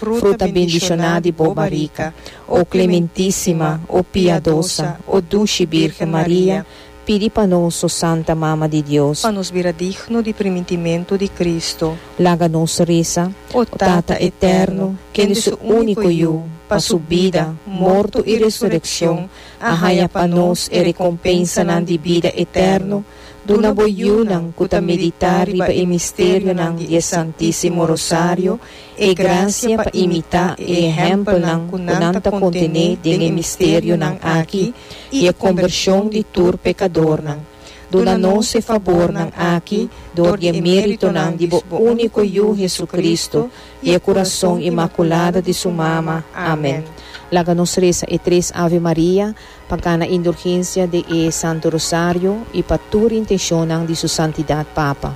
fruta bendicionada e boba rica, ó clementíssima, ó piedosa, ó dulce Virgem Maria, pedi para nós, Santa Mama de Deus, para nos vir digno de primitimento de Cristo. Laga nos reza, ó Tata eterno, que de seu único eu, para sua vida, morto e ressurreição, arraia para nós e recompensa na de vida eterno, duna boiunan kuta meditar riba e mistério ng Dia Santíssimo Rosário e gracia pa imita e exemplo ng kunanta contene dinge mistério ng aki e a conversão de tur pecador ng duna nos e favor ng aki dor e mérito ng di bo único yu Jesucristo e a coração imaculada de sua mama. Amém. Laga nos reza e tres Ave Maria, pagkana indulgência de e Santo Rosário e patur intencionang de sua santidade Papa.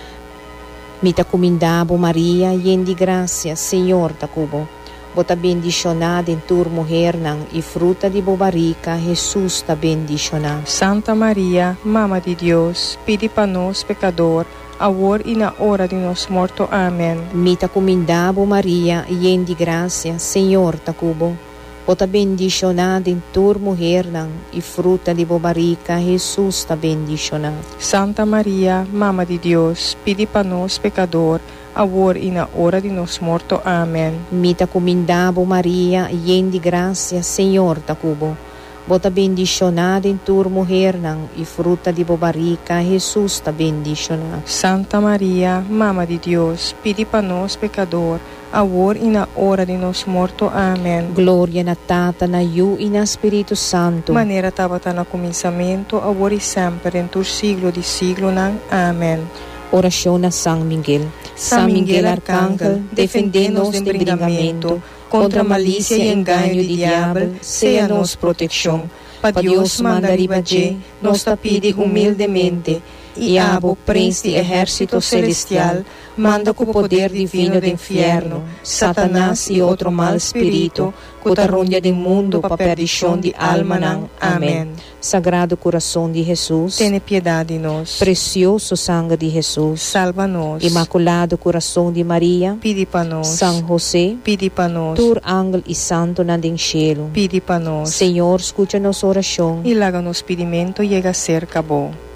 Mita comindabo Maria, yen di gracia, Senhor takubo. Bota bendicionada em tur mujer nang e fruta de bobarica, Jesus ta bendicionada. Santa Maria, Mama de Deus, pedi para nós pecador, agora e na hora de nos morto. Amém. Mita comindabo Maria, yen di gracia, Senhor takubo. Bota bendicionada em tur mujer nang e fruta de bobarica, Jesus ta bendicionada. Santa Maria, Mama de Deus, pedi para nós pecador, agora e na hora de nos morto. Amém. Mita comindabo Maria, yen di gracia, Senhor takubo. Bota bendicionada em tur mujer nang e fruta de bobarica, Jesus ta bendicionada. Santa Maria, Mama de Deus, pedi para nós pecador, agora e na hora de nos morto. Amém. Glória na Tata, na Yu e na Espírito Santo. Maneira estava no começamento, agora e sempre, em todo siglo de siglo. Amém. Oração a São Miguel. São Miguel Arcángel, defende-nos de brigamento, contra a malícia e engano do diabo, seja nos proteção. Para Deus manda ribaje, nos pide humildemente, e abo, príncipe de exército celestial, manda com o poder divino do inferno, Satanás e outro mal espírito, que arronha do mundo para perdição de alma. Amém. Sagrado coração de Jesus, tenha piedade de nós. Precioso sangue de Jesus, salva-nos. Imaculado coração de Maria, pede para nós. São José, pede para nós. Tur ángel e santo na den cielo, pede para nós. Senhor, escuta nossa oração e laga nos pedimento chega a ser acabou.